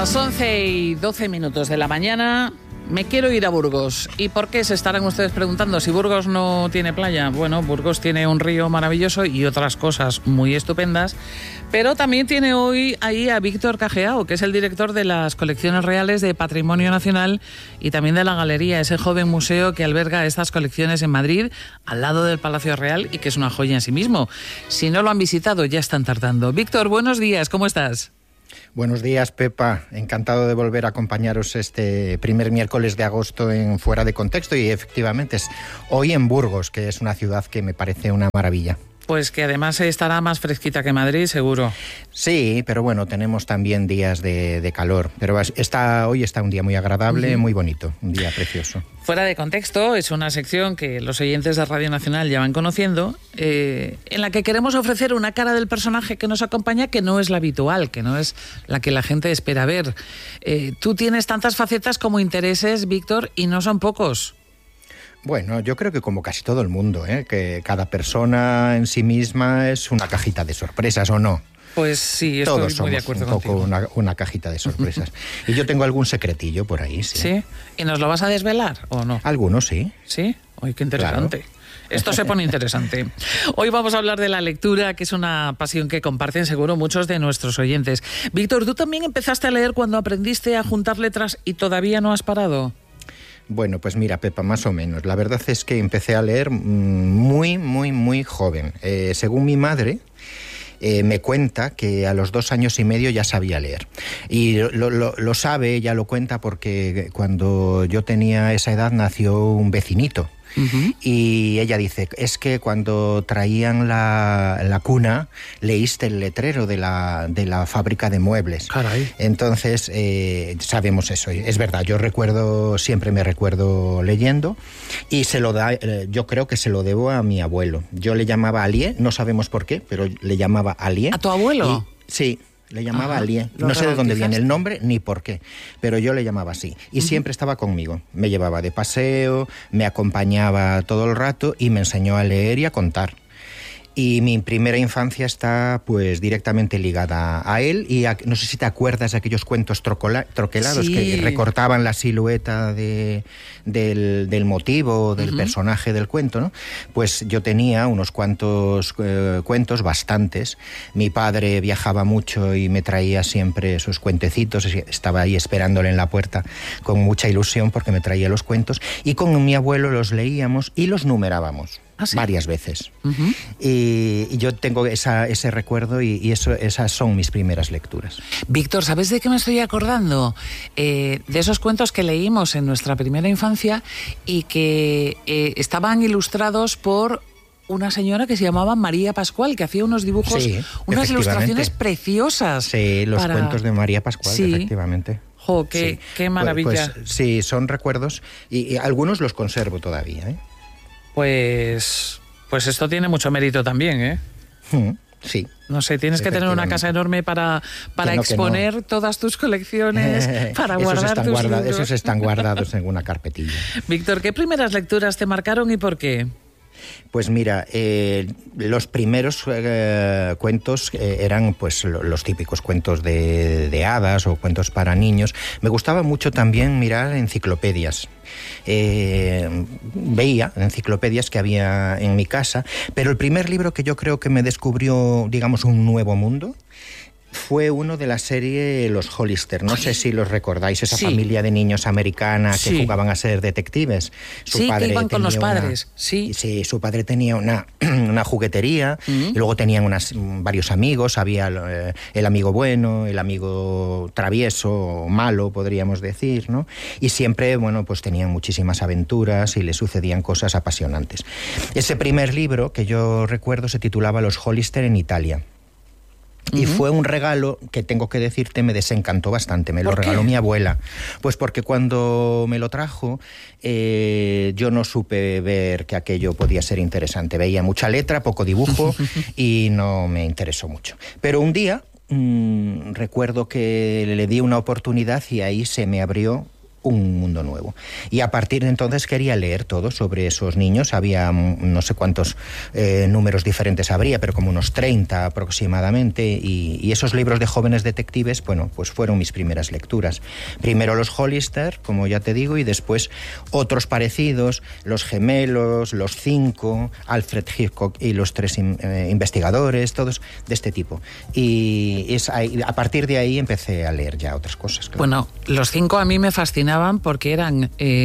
Las 11:12 de la mañana. Me quiero ir a Burgos. ¿Y por qué? Se estarán ustedes preguntando si Burgos no tiene playa. Bueno, Burgos tiene un río maravilloso y otras cosas muy estupendas, pero también tiene hoy ahí a Víctor Cajeao, que es el director de las colecciones reales de Patrimonio Nacional y también de la Galería, ese joven museo que alberga estas colecciones en Madrid, al lado del Palacio Real, y que es una joya en sí mismo. Si no lo han visitado, ya están tardando. Víctor, buenos días, ¿cómo estás? Buenos días, Pepa. Encantado de volver a acompañaros este primer miércoles de agosto en Fuera de Contexto, y efectivamente es hoy en Burgos, que es una ciudad que me parece una maravilla. Pues que además estará más fresquita que Madrid, seguro. Sí, pero bueno, tenemos también días de calor. Pero hoy está un día muy agradable, muy bonito, un día precioso. Fuera de Contexto es una sección que los oyentes de Radio Nacional ya van conociendo, en la que queremos ofrecer una cara del personaje que nos acompaña que no es la habitual, que no es la que la gente espera ver. Tú tienes tantas facetas como intereses, Víctor, y no son pocos. Bueno, yo creo que como casi todo el mundo, que cada persona en sí misma es una cajita de sorpresas, ¿o no? Pues sí, estoy todos muy de somos acuerdo un poco contigo. una cajita de sorpresas. Y yo tengo algún secretillo por ahí, sí. ¿Sí? ¿Y nos lo vas a desvelar o no? Algunos, sí. ¿Sí? ¡Ay, qué interesante! Claro. Esto se pone interesante. Hoy vamos a hablar de la lectura, que es una pasión que comparten seguro muchos de nuestros oyentes. Víctor, ¿tú también empezaste a leer cuando aprendiste a juntar letras y todavía no has parado? Bueno, pues mira, Pepa, más o menos. La verdad es que empecé a leer muy joven. Según mi madre, me cuenta que a los 2 años y medio ya sabía leer. Y lo sabe, ella lo cuenta porque cuando yo tenía esa edad nació un vecinito. Uh-huh. Y ella dice, es que cuando traían la cuna leíste el letrero de la fábrica de muebles. Caray. Entonces sabemos eso, es verdad. Yo siempre me recuerdo leyendo, y yo creo que se lo debo a mi abuelo. Yo le llamaba Alié, no sabemos por qué, pero le llamaba Alié. ¿A tu abuelo? Sí. Le llamaba Alié. No sé de dónde viene el nombre ni por qué, pero yo le llamaba así. Y siempre estaba conmigo. Me llevaba de paseo, me acompañaba todo el rato y me enseñó a leer y a contar. Y mi primera infancia está pues directamente ligada a él, y no sé si te acuerdas de aquellos cuentos troquelados, sí, que recortaban la silueta del motivo, del personaje del cuento, ¿no? Pues yo tenía unos cuantos cuentos, bastantes. Mi padre viajaba mucho y me traía siempre esos cuentecitos, estaba ahí esperándole en la puerta con mucha ilusión porque me traía los cuentos, y con mi abuelo los leíamos y los numerábamos. ¿Ah, sí? Varias veces. Uh-huh. Y yo tengo ese recuerdo, y esas son mis primeras lecturas. Víctor, ¿sabes de qué me estoy acordando? De esos cuentos que leímos en nuestra primera infancia y que estaban ilustrados por una señora que se llamaba María Pascual, que hacía unos dibujos, sí, unas ilustraciones preciosas. Sí, los cuentos de María Pascual, sí, efectivamente. ¡Jo, qué maravilla! Pues sí, son recuerdos, y algunos los conservo todavía, ¿eh? Pues esto tiene mucho mérito también, ¿eh? Sí. No sé, tienes que tener una casa enorme para exponer todas tus colecciones, para guardar tus libros. Esos están guardados en una carpetilla. Víctor, ¿qué primeras lecturas te marcaron y por qué? Pues mira, los primeros cuentos eran pues los típicos cuentos de hadas o cuentos para niños. Me gustaba mucho también mirar enciclopedias. Veía enciclopedias que había en mi casa, pero el primer libro que yo creo que me descubrió, digamos, un nuevo mundo fue uno de la serie Los Hollister. No sé si los recordáis, esa familia de niños americana que jugaban a ser detectives. Su padre que iban con los padres. Sí, su padre tenía una juguetería, y luego tenían varios amigos. Había el amigo bueno, el amigo travieso, malo, podríamos decir, ¿no? Y siempre, bueno, pues tenían muchísimas aventuras y les sucedían cosas apasionantes. Ese primer libro que yo recuerdo se titulaba Los Hollister en Italia. Y fue un regalo que, tengo que decirte, me desencantó bastante. Me lo regaló mi abuela. Pues porque cuando me lo trajo, yo no supe ver que aquello podía ser interesante. Veía mucha letra, poco dibujo, y no me interesó mucho. Pero un día recuerdo que le di una oportunidad, y ahí se me abrió un mundo nuevo. Y a partir de entonces quería leer todo sobre esos niños. Había no sé cuántos números diferentes habría, pero como unos 30 aproximadamente, y esos libros de jóvenes detectives, bueno, pues fueron mis primeras lecturas. Primero los Hollister, como ya te digo, y después otros parecidos, los gemelos, los 5, Alfred Hitchcock y los 3 investigadores, todos de este tipo. Y a partir de ahí empecé a leer ya otras cosas. Claro. Bueno, los 5 a mí me fascinaban porque eran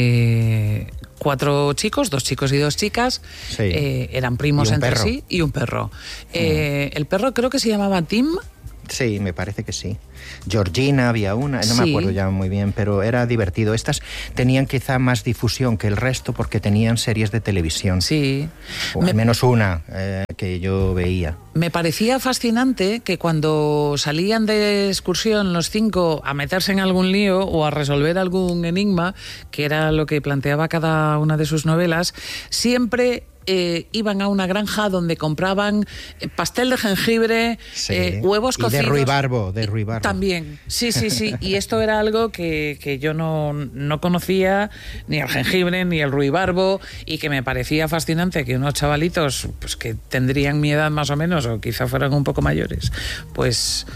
4 chicos, 2 chicos y 2 chicas, sí. Eran primos entre perro. Sí, y un perro. El perro creo que se llamaba Tim. Sí, me parece que sí. Georgina había una, no me acuerdo ya muy bien, pero era divertido. Estas tenían quizá más difusión que el resto porque tenían series de televisión. Sí. O al menos una que yo veía. Me parecía fascinante que cuando salían de excursión los 5 a meterse en algún lío o a resolver algún enigma, que era lo que planteaba cada una de sus novelas, siempre iban a una granja donde compraban pastel de jengibre, huevos cocidos. Y de ruibarbo. También, sí. Y esto era algo que yo no conocía, ni el jengibre, ni el ruibarbo, y que me parecía fascinante que unos chavalitos, pues que tendrían mi edad más o menos, o quizá fueran un poco mayores, pues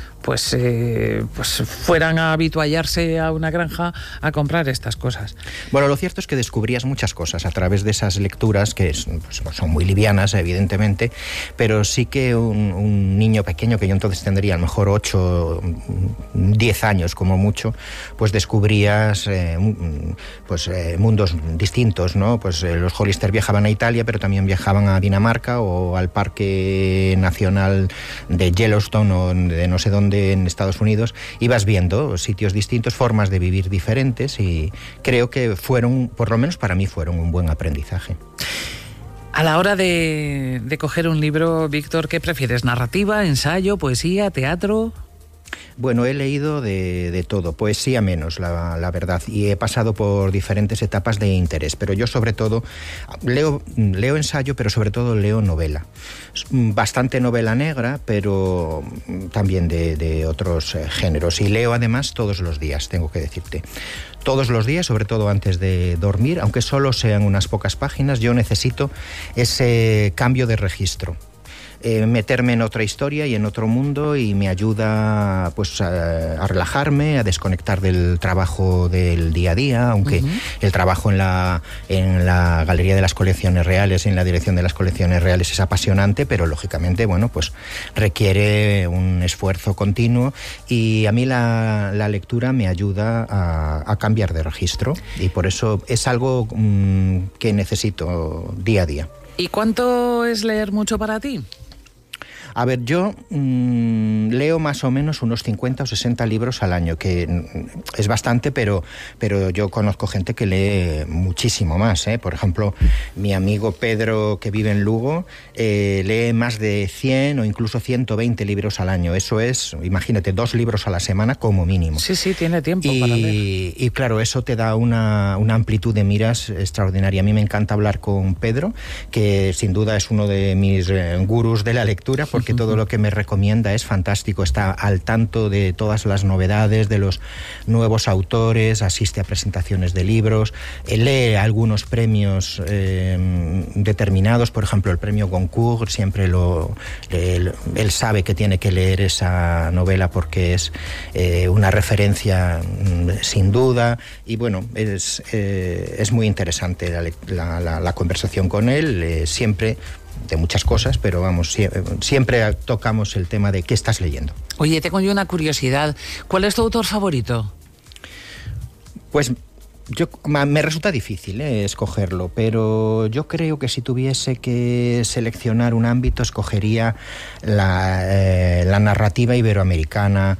fueran a habituallarse a una granja a comprar estas cosas. Bueno, lo cierto es que descubrías muchas cosas a través de esas lecturas que son muy livianas, evidentemente, pero sí que un niño pequeño, que yo entonces tendría a lo mejor 8, 10 años como mucho, pues descubrías mundos distintos, ¿no? Pues los Hollister viajaban a Italia, pero también viajaban a Dinamarca o al Parque Nacional de Yellowstone o de no sé dónde en Estados Unidos. Ibas viendo sitios distintos, formas de vivir diferentes, y creo que fueron, por lo menos para mí, fueron un buen aprendizaje. A la hora de coger un libro, Víctor, ¿qué prefieres? ¿Narrativa, ensayo, poesía, teatro? Bueno, he leído de todo, poesía menos, la verdad, y he pasado por diferentes etapas de interés, pero yo sobre todo leo ensayo, pero sobre todo leo novela. Bastante novela negra, pero también de otros géneros, y leo además todos los días, tengo que decirte. Todos los días, sobre todo antes de dormir, aunque solo sean unas pocas páginas, yo necesito ese cambio de registro. Meterme en otra historia y en otro mundo, y me ayuda pues a relajarme, a desconectar del trabajo del día a día, aunque el trabajo en la Galería de las Colecciones Reales y en la dirección de las Colecciones Reales es apasionante, pero lógicamente, bueno, pues requiere un esfuerzo continuo, y a mí la lectura me ayuda a cambiar de registro, y por eso es algo que necesito día a día. ¿Y cuánto es leer mucho para ti? A ver, yo leo más o menos unos 50 o 60 libros al año, que es bastante, pero yo conozco gente que lee muchísimo más, ¿eh? Por ejemplo, mi amigo Pedro, que vive en Lugo, lee más de 100 o incluso 120 libros al año. Eso es, imagínate, 2 libros a la semana como mínimo. Sí, tiene tiempo para leer. Y claro, eso te da una amplitud de miras extraordinaria. A mí me encanta hablar con Pedro, que sin duda es uno de mis gurús de la lectura, porque todo lo que me recomienda es fantástico. Está al tanto de todas las novedades, de los nuevos autores, asiste a presentaciones de libros, lee algunos premios determinados, por ejemplo el premio Goncourt, siempre él sabe que tiene que leer esa novela porque es una referencia sin duda, y bueno, es muy interesante la conversación con él, siempre de muchas cosas, pero vamos, siempre tocamos el tema de qué estás leyendo. Oye, tengo yo una curiosidad. ¿Cuál es tu autor favorito? Pues me resulta difícil escogerlo, pero yo creo que si tuviese que seleccionar un ámbito, escogería la narrativa iberoamericana,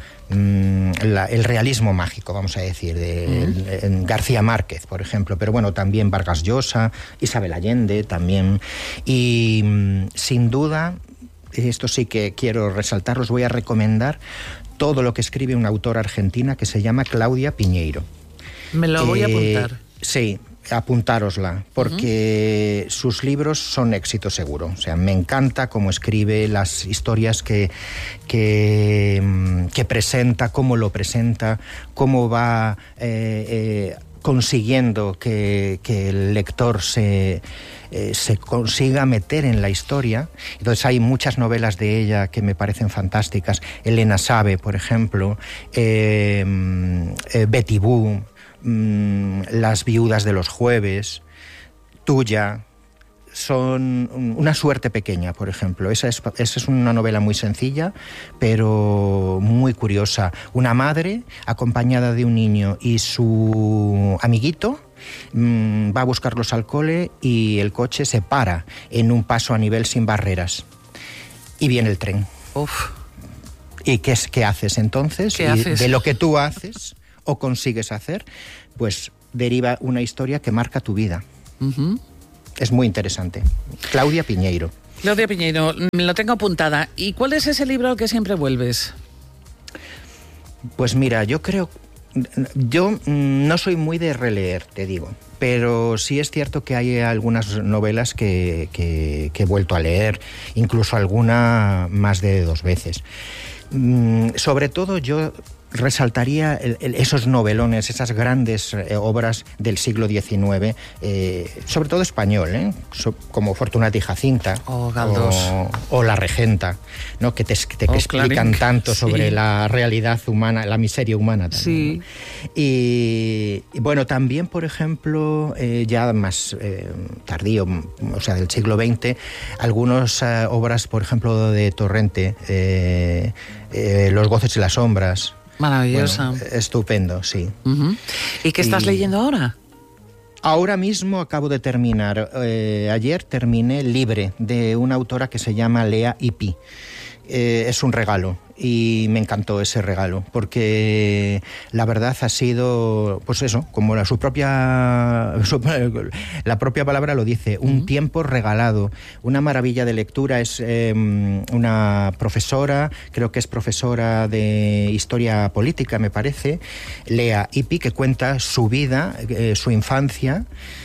el realismo mágico, vamos a decir, de García Márquez, por ejemplo, pero bueno, también Vargas Llosa, Isabel Allende también, y sin duda, esto sí que quiero resaltar, os voy a recomendar todo lo que escribe una autora argentina que se llama Claudia Piñeiro. Me lo voy a apuntar. Sí, apuntárosla, porque sus libros son éxito seguro. O sea, me encanta cómo escribe, las historias que presenta, cómo lo presenta, cómo va consiguiendo que el lector se consiga meter en la historia. Entonces hay muchas novelas de ella que me parecen fantásticas. Elena Sabe, por ejemplo, Betty Boo, Las viudas de los jueves, Tuya. Son Una suerte pequeña, por ejemplo. Esa es una novela muy sencilla, pero muy curiosa. Una madre acompañada de un niño y su amiguito va a buscarlos al cole y el coche se para en un paso a nivel sin barreras. Y viene el tren. Uf. ¿Y qué haces entonces? ¿Qué haces? De lo que tú haces o consigues hacer, pues deriva una historia que marca tu vida. Uh-huh. Es muy interesante. Claudia Piñeiro. Claudia Piñeiro, lo tengo apuntada. ¿Y cuál es ese libro al que siempre vuelves? Pues mira, yo no soy muy de releer, te digo, pero sí es cierto que hay algunas novelas que he vuelto a leer, incluso alguna más de 2 veces. Sobre todo yo resaltaría esos novelones, esas grandes obras del siglo XIX, sobre todo español, como Fortunata y Jacinta, o Galdós, o La Regenta, ¿no? que explican Clarín, tanto sobre sí. La realidad humana, la miseria humana también, sí. ¿no? Y bueno, también, por ejemplo, ya más tardío, o sea, del siglo XX, algunas obras, por ejemplo, de Torrente, Los goces y las sombras. Maravillosa. Bueno, estupendo, sí. Uh-huh. ¿Y qué estás leyendo ahora? Ahora mismo acabo de terminar, ayer terminé Libre, de una autora que se llama Lea Ypi. Es un regalo y me encantó ese regalo porque la verdad ha sido, pues eso, como la propia palabra lo dice, un tiempo regalado, una maravilla de lectura. Es una profesora, creo que es profesora de historia política, me parece, Lea Ypi, que cuenta su vida, su infancia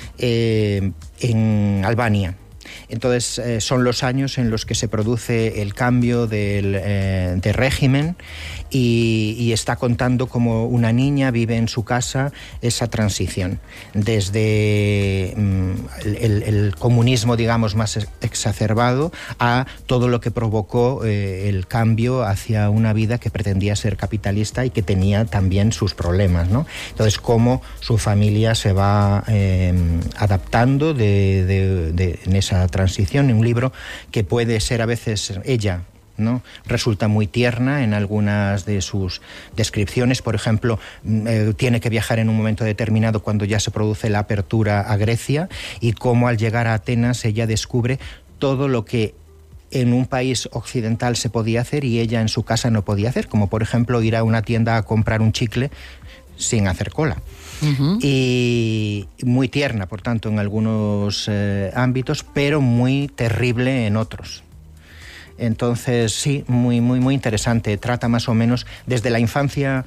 en Albania. Entonces son los años en los que se produce el cambio de régimen y está contando cómo una niña vive en su casa esa transición desde el comunismo, digamos, más exacerbado a todo lo que provocó el cambio hacia una vida que pretendía ser capitalista y que tenía también sus problemas, ¿no? Entonces cómo su familia se va adaptando en esa transición, en un libro que puede ser a veces ella, ¿no? Resulta muy tierna en algunas de sus descripciones. Por ejemplo, tiene que viajar en un momento determinado cuando ya se produce la apertura a Grecia y cómo al llegar a Atenas ella descubre todo lo que en un país occidental se podía hacer y ella en su casa no podía hacer, como por ejemplo ir a una tienda a comprar un chicle sin hacer cola. Uh-huh. Y muy tierna, por tanto, en algunos ámbitos, pero muy terrible en otros. Entonces, sí, muy, muy, muy interesante. Trata más o menos desde la infancia,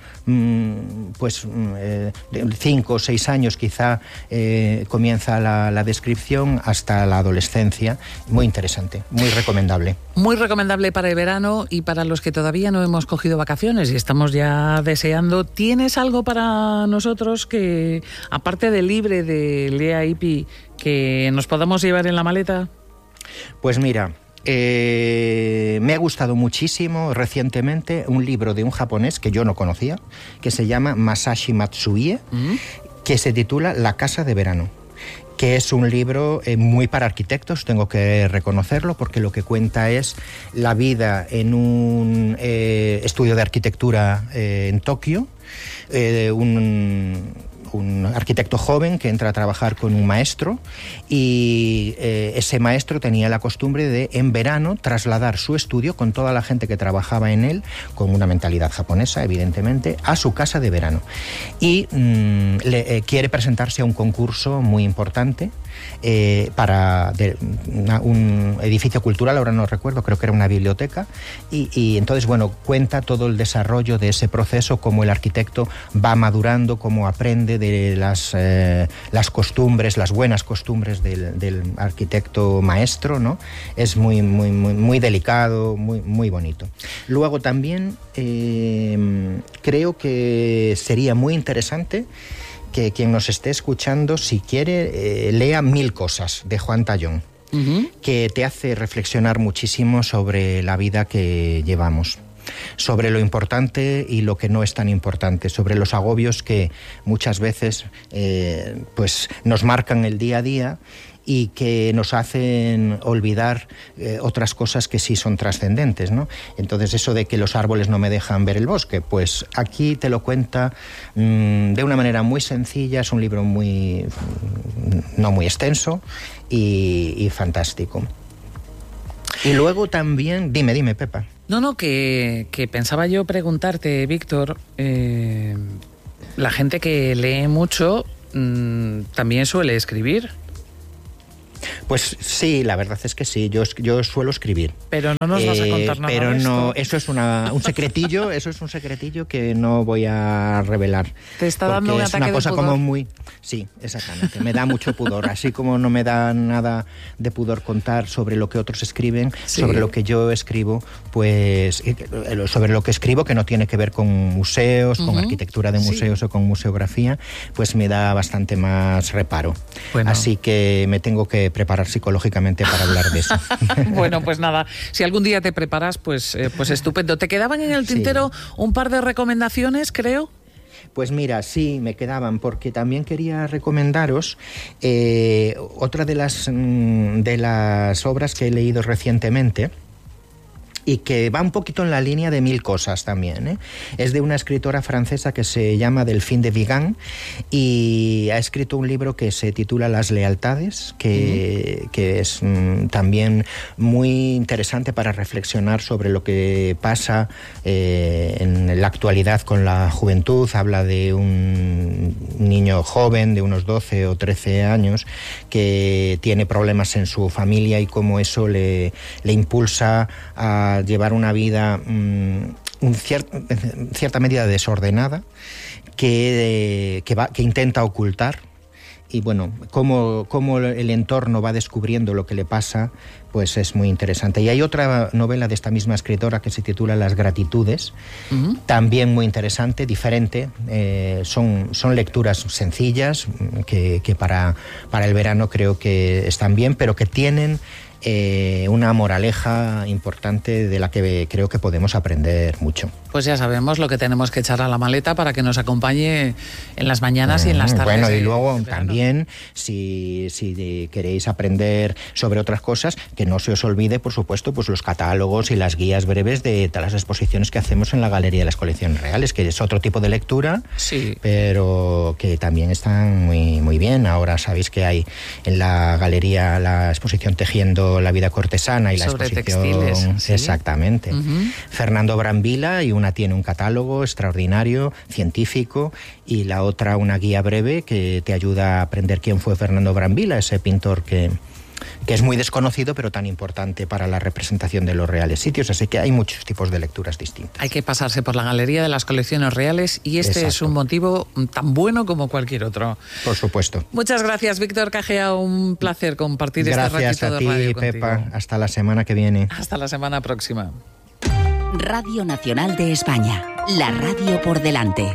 de 5 o 6 años quizá, comienza la descripción hasta la adolescencia. Muy interesante, muy recomendable. Muy recomendable para el verano y para los que todavía no hemos cogido vacaciones y estamos ya deseando. ¿Tienes algo para nosotros que, aparte de Libre de Lea Ypi, que nos podamos llevar en la maleta? Pues mira, me ha gustado muchísimo recientemente un libro de un japonés que yo no conocía, que se llama Masashi Matsuie, que se titula La casa de verano, que es un libro muy para arquitectos, tengo que reconocerlo, porque lo que cuenta es la vida en un estudio de arquitectura en Tokio, un arquitecto joven que entra a trabajar con un maestro y ese maestro tenía la costumbre de en verano trasladar su estudio con toda la gente que trabajaba en él, con una mentalidad japonesa evidentemente, a su casa de verano y quiere presentarse a un concurso muy importante para un edificio cultural, ahora no recuerdo, creo que era una biblioteca y entonces bueno, cuenta todo el desarrollo de ese proceso, cómo el arquitecto va madurando, cómo aprende de las costumbres, las buenas costumbres del arquitecto maestro, ¿no? Es muy, muy, muy, muy delicado, muy, muy bonito. Luego también creo que sería muy interesante que quien nos esté escuchando, si quiere, lea 1000 cosas de Juan Tallón, que te hace reflexionar muchísimo sobre la vida que llevamos, sobre lo importante y lo que no es tan importante, sobre los agobios que muchas veces pues nos marcan el día a día y que nos hacen olvidar otras cosas que sí son trascendentes, ¿no? Entonces, eso de que los árboles no me dejan ver el bosque, pues aquí te lo cuenta de una manera muy sencilla. Es un libro no muy extenso y fantástico. Y luego también... Dime, Pepa. No, que pensaba yo preguntarte, Víctor, la gente que lee mucho también suele escribir. Pues sí, la verdad es que sí, yo suelo escribir. Pero no nos vas a contar nada pero de esto. No, eso es un secretillo, que no voy a revelar. Te está dando un ataque de pudor. Es una cosa como muy... Sí, exactamente, me da mucho pudor, así como no me da nada de pudor contar sobre lo que otros escriben, sí, sobre lo que yo escribo, pues sobre lo que escribo que no tiene que ver con museos, con arquitectura de museos, sí, o con museografía, pues me da bastante más reparo. Bueno. Así que me tengo que preparar psicológicamente para hablar de eso. Bueno, pues nada, si algún día te preparas, pues estupendo. ¿Te quedaban en el tintero un par de recomendaciones, creo? Pues mira, sí, me quedaban, porque también quería recomendaros otra de las obras que he leído recientemente, y que va un poquito en la línea de 1000 cosas también, ¿eh? Es de una escritora francesa que se llama Delphine de Vigan y ha escrito un libro que se titula Las lealtades, que es también muy interesante para reflexionar sobre lo que pasa en la actualidad con la juventud. Habla de un niño joven de unos 12 o 13 años que tiene problemas en su familia y cómo eso le impulsa a llevar una vida en cierta medida desordenada que intenta ocultar. Y bueno, cómo el entorno va descubriendo lo que le pasa, pues es muy interesante. Y hay otra novela de esta misma escritora que se titula Las gratitudes, también muy interesante, diferente. Son lecturas sencillas que para el verano creo que están bien, pero que tienen una moraleja importante de la que creo que podemos aprender mucho. Pues ya sabemos lo que tenemos que echar a la maleta para que nos acompañe en las mañanas y en las tardes. Bueno, y luego también, si queréis aprender sobre otras cosas, que no se os olvide, por supuesto, pues los catálogos y las guías breves de todas las exposiciones que hacemos en la Galería de las Colecciones Reales, que es otro tipo de lectura, sí, pero que también están muy, muy bien. Ahora sabéis que hay en la galería la exposición Tejiendo la vida cortesana y la sobre exposición textiles, ¿sí? Exactamente. Fernando Brambila, y una tiene un catálogo extraordinario, científico, y la otra una guía breve que te ayuda a aprender quién fue Fernando Brambila, ese pintor que es muy desconocido pero tan importante para la representación de los reales sitios. Así que hay muchos tipos de lecturas distintas. Hay que pasarse por la Galería de las Colecciones Reales y este Exacto. Es un motivo tan bueno como cualquier otro. Por supuesto. Muchas gracias, Víctor Cagea, un placer compartir este ratito de radio contigo. Gracias a ti, Pepa. Hasta la semana que viene. Hasta la semana próxima. Radio Nacional de España, la radio por delante.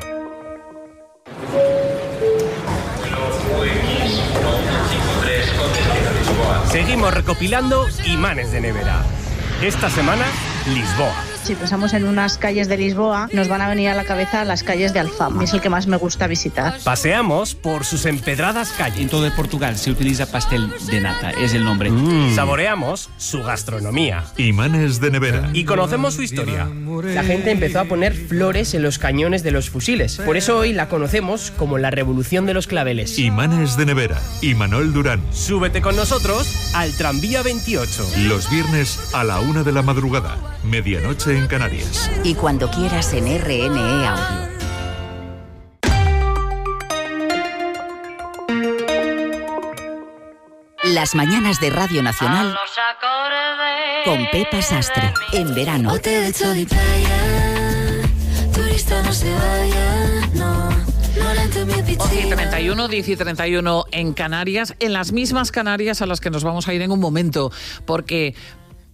Seguimos recopilando imanes de nevera. Esta semana, Lisboa. Si pensamos en unas calles de Lisboa, nos van a venir a la cabeza las calles de Alfama. Es el que más me gusta visitar. Paseamos por sus empedradas calles. En todo Portugal se utiliza pastel de nata, es el nombre. Saboreamos su gastronomía. Imanes de nevera. Y conocemos su historia. La gente empezó a poner flores en los cañones de los fusiles. Por eso hoy la conocemos como la Revolución de los Claveles. Imanes de nevera. Imanol Durán. Súbete con nosotros al tranvía 28. Los viernes a la 1 de la madrugada. Medianoche en Canarias. Y cuando quieras en RNE Audio. Las mañanas de Radio Nacional con Pepa Sastre. En verano. Hotel de sol y playa, turista no se vaya, no. 11:31, 10:31 en Canarias, en las mismas Canarias a las que nos vamos a ir en un momento, porque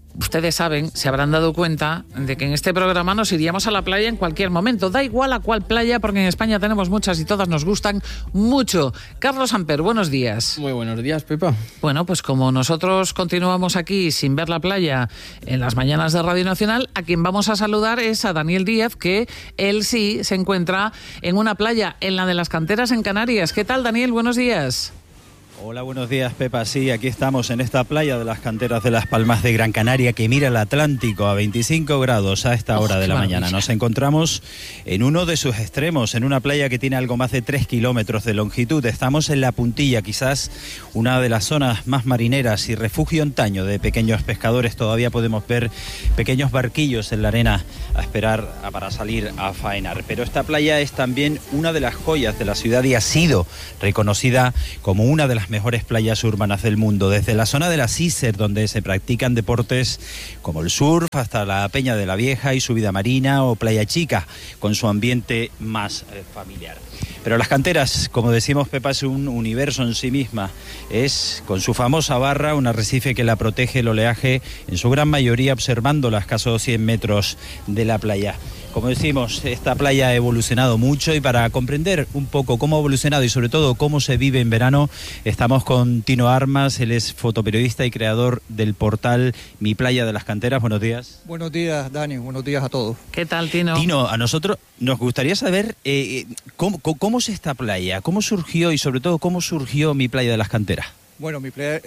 ustedes saben, se habrán dado cuenta de que en este programa nos iríamos a la playa en cualquier momento. Da igual a cuál playa, porque en España tenemos muchas y todas nos gustan mucho. Carlos Amper, buenos días. Muy buenos días, Pepa. Bueno, pues como nosotros continuamos aquí sin ver la playa en las mañanas de Radio Nacional, a quien vamos a saludar es a Daniel Díaz, que él sí se encuentra en una playa, en la de las Canteras en Canarias. ¿Qué tal, Daniel? Buenos días. Hola, buenos días, Pepa. Sí, aquí estamos en esta playa de las Canteras de las Palmas de Gran Canaria, que mira el Atlántico a 25 grados a esta hora de la mañana. Nos encontramos en uno de sus extremos, en una playa que tiene algo más de 3 kilómetros de longitud. Estamos en La Puntilla, quizás una de las zonas más marineras y refugio antaño de pequeños pescadores. Todavía podemos ver pequeños barquillos en la arena a esperar para salir a faenar. Pero esta playa es también una de las joyas de la ciudad y ha sido reconocida como una de las mejores playas urbanas del mundo, desde la zona de las Iser, donde se practican deportes como el surf, hasta la Peña de la Vieja y su vida marina, o Playa Chica, con su ambiente más familiar. Pero las Canteras, como decimos, Pepa, es un universo en sí misma. Es, con su famosa barra, un arrecife que la protege el oleaje, en su gran mayoría observando a escasos 100 metros de la playa. Como decimos, esta playa ha evolucionado mucho, y para comprender un poco cómo ha evolucionado y sobre todo cómo se vive en verano, estamos con Tino Armas. Él es fotoperiodista y creador del portal Mi Playa de las Canteras. Buenos días. Buenos días, Dani. Buenos días a todos. ¿Qué tal, Tino? Tino, a nosotros nos gustaría saber cómo es esta playa, cómo surgió y sobre todo cómo surgió Mi Playa de las Canteras. Bueno,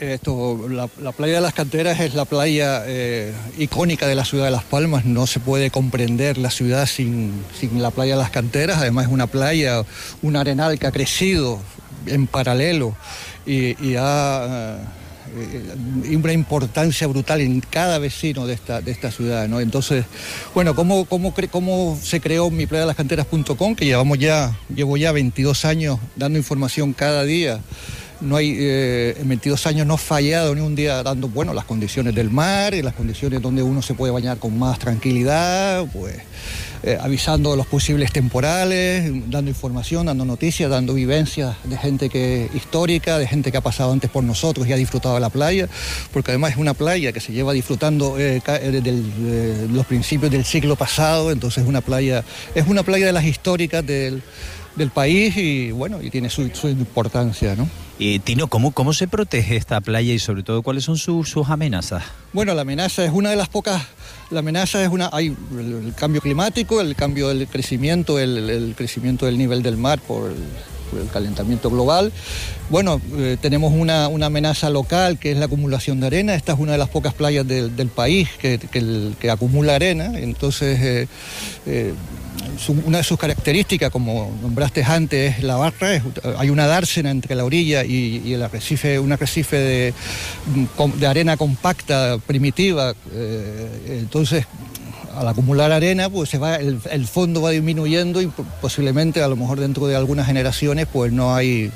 la playa de las Canteras es la playa icónica de la ciudad de Las Palmas. No se puede comprender la ciudad sin la playa de las Canteras. Además es una playa, un arenal que ha crecido en paralelo y ha una importancia brutal en cada vecino de esta ciudad, ¿no? Entonces, bueno, ¿cómo se creó miplayadelascanteras.com? Que llevo ya 22 años dando información cada día. No hay, en 22 años no he fallado ni un día dando, las condiciones del mar y las condiciones donde uno se puede bañar con más tranquilidad, avisando de los posibles temporales, dando información, dando noticias, dando vivencias de gente histórica, de gente que ha pasado antes por nosotros y ha disfrutado de la playa, porque además es una playa que se lleva disfrutando desde los principios del siglo pasado. Entonces es una playa de las históricas del país y tiene su importancia, ¿no? Tino, ¿cómo se protege esta playa y sobre todo cuáles son sus amenazas? Bueno, la amenaza es una de las pocas. Hay el cambio climático, el cambio del crecimiento, el crecimiento del nivel del mar por el calentamiento global. Tenemos una amenaza local, que es la acumulación de arena. Esta es una de las pocas playas del país que acumula arena. Entonces, una de sus características, como nombraste antes, es la barra. Hay una dársena entre la orilla y el arrecife, un arrecife de arena compacta, primitiva. Entonces, al acumular arena, el fondo va disminuyendo y posiblemente, a lo mejor dentro de algunas generaciones, no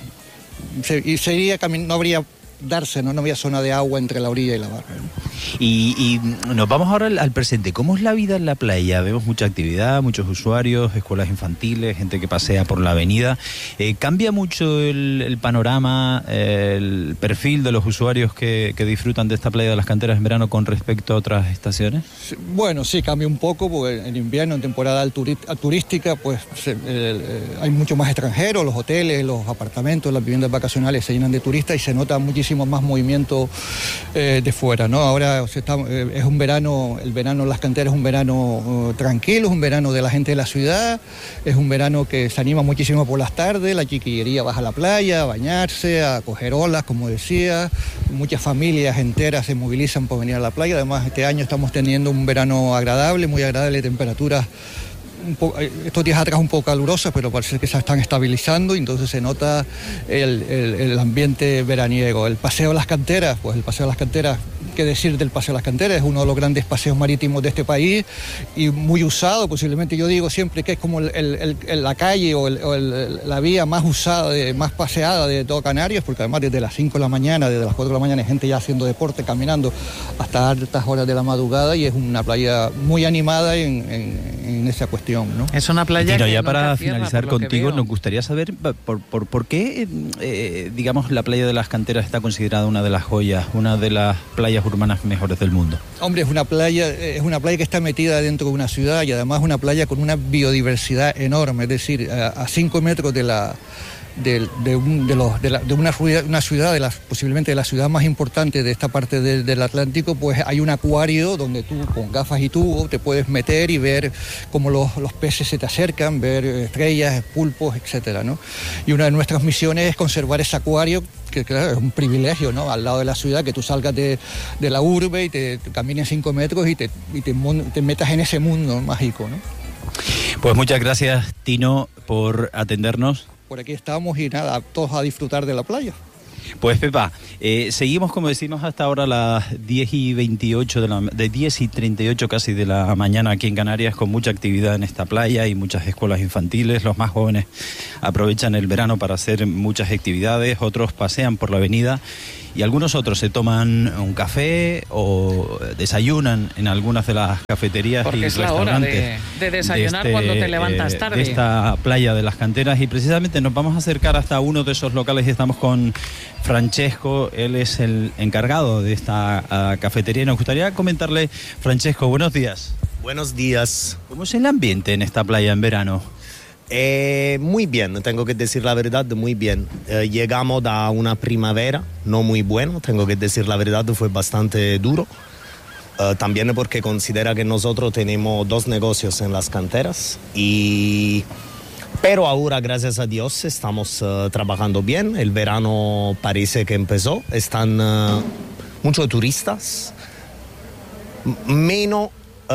habría dársena, no había zona de agua entre la orilla y la barra, ¿no? Y nos vamos ahora al presente. ¿Cómo es la vida en la playa? Vemos mucha actividad, muchos usuarios, escuelas infantiles, gente que pasea por la avenida. ¿Cambia mucho el panorama, el perfil de los usuarios que disfrutan de esta playa de las Canteras en verano con respecto a otras estaciones? Sí, cambia un poco, porque en invierno, en temporada turística, hay mucho más extranjeros, los hoteles, los apartamentos, las viviendas vacacionales se llenan de turistas y se nota muchísimo más movimiento de fuera, ¿no? Ahora es un verano, el verano en las Canteras es un verano tranquilo, es un verano de la gente de la ciudad, es un verano que se anima muchísimo por las tardes, la chiquillería baja a la playa, a bañarse, a coger olas, como decía, muchas familias enteras se movilizan por venir a la playa. Además, este año estamos teniendo un verano agradable, muy agradable, temperaturas estos días atrás un poco calurosas, pero parece que se están estabilizando y entonces se nota el ambiente veraniego. El Paseo de las Canteras, ¿qué decir del Paseo de las Canteras? Es uno de los grandes paseos marítimos de este país y muy usado, posiblemente. Yo digo siempre que es como la calle o la vía más usada, más paseada de todo Canarias, porque además desde las 5 de la mañana, desde las 4 de la mañana hay gente ya haciendo deporte, caminando hasta altas horas de la madrugada, y es una playa muy animada en esa cuestión, ¿no? Es una playa que ya para finalizar contigo, nos gustaría saber por qué, digamos, la playa de las Canteras está considerada una de las joyas, una de las playas playas urbanas mejores del mundo. Hombre, es una playa que está metida dentro de una ciudad y además una playa con una biodiversidad enorme, es decir, a 5 metros de una ciudad, posiblemente de la ciudad más importante de esta parte del Atlántico, pues hay un acuario donde tú con gafas y tubo te puedes meter y ver cómo los peces se te acercan, ver estrellas, pulpos, etcétera, ¿no? Y una de nuestras misiones es conservar ese acuario, que claro, es un privilegio, ¿no? Al lado de la ciudad, que tú salgas de la urbe y te camines 5 metros y te metas en ese mundo mágico, ¿no? Pues muchas gracias, Tino, por atendernos. Por aquí estamos y nada, todos a disfrutar de la playa. Pues Pepa, seguimos como decimos hasta ahora las 10:28 de 10:38 casi de la mañana aquí en Canarias, con mucha actividad en esta playa y muchas escuelas infantiles. Los más jóvenes aprovechan el verano para hacer muchas actividades, otros pasean por la avenida y algunos otros se toman un café o desayunan en algunas de las cafeterías. Porque y es la hora de desayunar cuando te levantas tarde. De esta playa de las canteras, y precisamente nos vamos a acercar hasta uno de esos locales y estamos con Francesco. Él es el encargado de esta cafetería y nos gustaría comentarle, Francesco, buenos días. Buenos días. ¿Cómo es el ambiente en esta playa en verano? Muy bien, tengo que decir la verdad, muy bien. Llegamos a una primavera no muy buena, tengo que decir la verdad, fue bastante duro. También porque considera que nosotros tenemos 2 negocios en las canteras, pero ahora, gracias a Dios, estamos trabajando bien. El verano parece que empezó, están muchos turistas, menos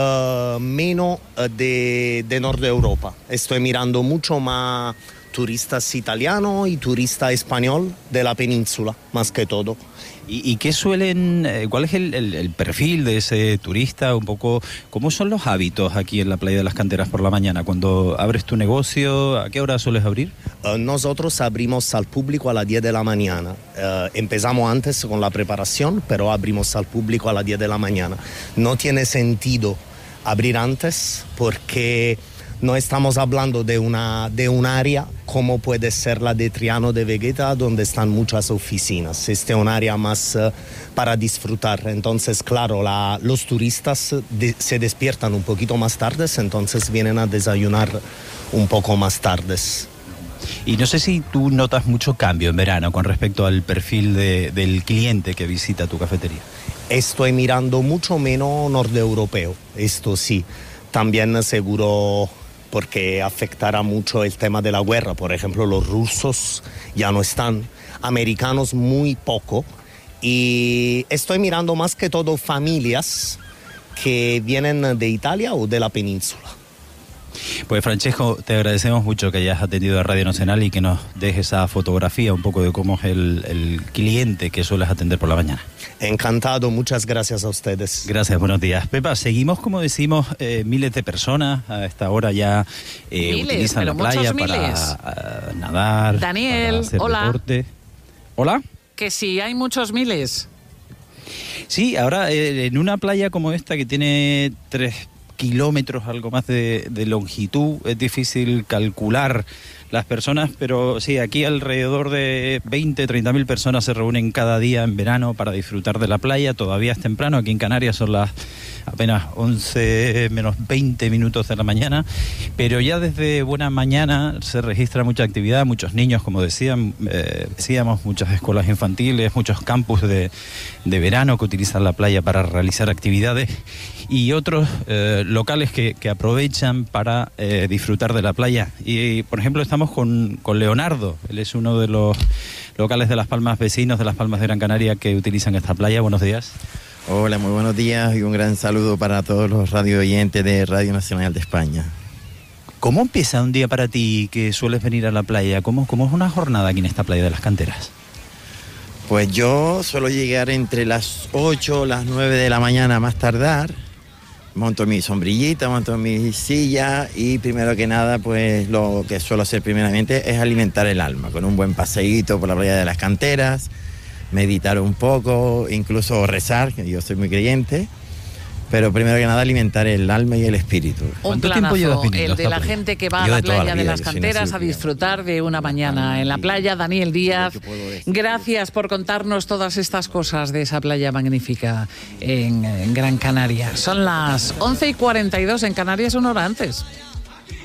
de Norte de Europa. Estoy mirando mucho más turistas italianos y turistas español de la península, más que todo. ¿Y qué cuál es el perfil de ese turista? Un poco, ¿cómo son los hábitos aquí en la playa de las canteras por la mañana? Cuando abres tu negocio, ¿a qué hora sueles abrir? Nosotros abrimos al público a las 10 de la mañana. Empezamos antes con la preparación, pero abrimos al público a las 10 de la mañana. No tiene sentido abrir antes porque no estamos hablando de un área como puede ser la de Triano de Vegeta, donde están muchas oficinas. Este es un área más para disfrutar. Entonces, claro, los turistas se despiertan un poquito más tardes, entonces vienen a desayunar un poco más tardes. Y no sé si tú notas mucho cambio en verano con respecto al perfil del cliente que visita tu cafetería. Estoy mirando mucho menos norte-europeo, esto sí. También seguro porque afectará mucho el tema de la guerra. Por ejemplo, los rusos ya no están, americanos muy poco. Y estoy mirando más que todo familias que vienen de Italia o de la península. Pues Francesco, te agradecemos mucho que hayas atendido a Radio Nacional y que nos dejes esa fotografía un poco de cómo es el cliente que sueles atender por la mañana. Encantado, muchas gracias a ustedes. Gracias, buenos días. Pepa, seguimos, como decimos, miles de personas a esta hora ya utilizan la playa para nadar, Daniel, para hacer deporte. ¿Hola? Que sí, hay muchos miles. Sí, ahora en una playa como esta que tiene 3 kilómetros, algo más de longitud, es difícil calcular las personas, pero sí, aquí alrededor de 30.000 personas se reúnen cada día en verano para disfrutar de la playa. Todavía es temprano, aquí en Canarias son las apenas 11 menos 20 minutos de la mañana, pero ya desde buena mañana se registra mucha actividad, muchos niños, como decíamos, muchas escuelas infantiles, muchos campus de verano que utilizan la playa para realizar actividades y otros locales que aprovechan para disfrutar de la playa. Y, por ejemplo, estamos con Leonardo. Él es uno de los locales de Las Palmas, vecinos de Las Palmas de Gran Canaria, que utilizan esta playa. Buenos días. Hola, muy buenos días y un gran saludo para todos los radio oyentes de Radio Nacional de España. ¿Cómo empieza un día para ti que sueles venir a la playa? ¿Cómo es una jornada aquí en esta playa de las canteras? Pues yo suelo llegar entre las 8 o las 9 de la mañana más tardar. Monto mi sombrillita, monto mi silla y primero que nada, pues lo que suelo hacer primeramente es alimentar el alma con un buen paseíto por la playa de las canteras, meditar un poco, incluso rezar, que yo soy muy creyente, pero primero que nada alimentar el alma y el espíritu. Un planazo, el de la gente que va a la playa de las canteras a disfrutar de una mañana en la playa. Daniel Díaz, gracias por contarnos todas estas cosas de esa playa magnífica en Gran Canaria. Son las 11:42 en Canarias, una hora antes.